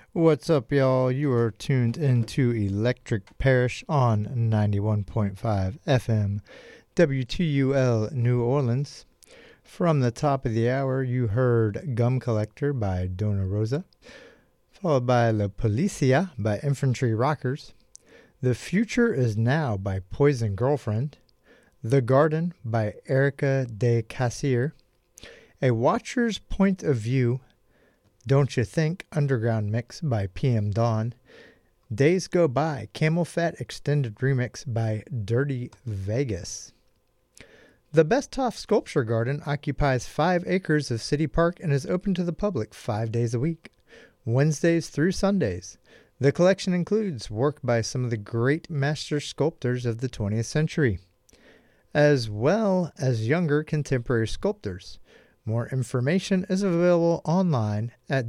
What's up, y'all? You are tuned into Electric Parish on 91.5 FM, WTUL New Orleans. From the top of the hour, you heard Gum Collector by Dona Rosa, followed by La Policia by Infantry Rockers, The Future Is Now by Poison Girlfriend, The Garden by Erica de Cassier, A Watcher's Point of View, Don't You Think Underground Mix by PM Dawn, Days Go By Camel Fat Extended Remix by Dirty Vegas. The Besthoff Sculpture Garden occupies 5 acres of City Park and is open to the public 5 days a week, Wednesdays through Sundays. The collection includes work by some of the great master sculptors of the 20th century, as well as younger contemporary sculptors. More information is available online at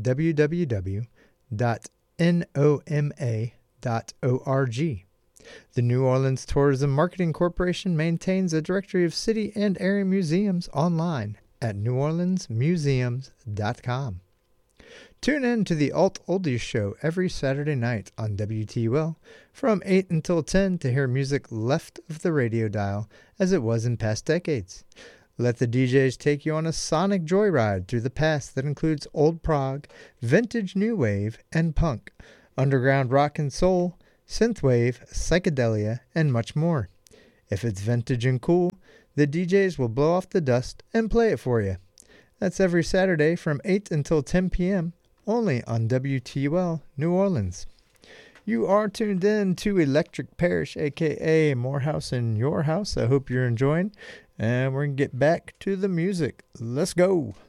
www.noma.org. The New Orleans Tourism Marketing Corporation maintains a directory of city and area museums online at neworleansmuseums.com. Tune in to the Alt Oldies Show every Saturday night on WTUL from 8 until 10 to hear music left of the radio dial as it was in past decades. Let the DJs take you on a sonic joyride through the past that includes old prog, vintage new wave, and punk, underground rock and soul, synthwave, psychedelia, and much more. If it's vintage and cool, the DJs will blow off the dust and play it for you. That's every Saturday from 8 until 10 p.m., only on WTUL New Orleans. You are tuned in to Electric Parish, a.k.a. Morehouse in Your House. I hope you're enjoying. And we're going to get back to the music. Let's go.